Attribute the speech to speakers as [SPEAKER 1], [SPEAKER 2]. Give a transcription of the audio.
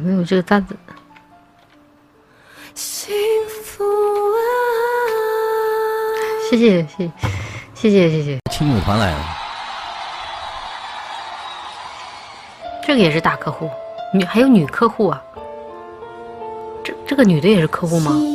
[SPEAKER 1] 没有这个单子。谢谢。
[SPEAKER 2] 亲友团来了，
[SPEAKER 1] 这个也是大客户，还有女客户啊。这个女的也是客户吗？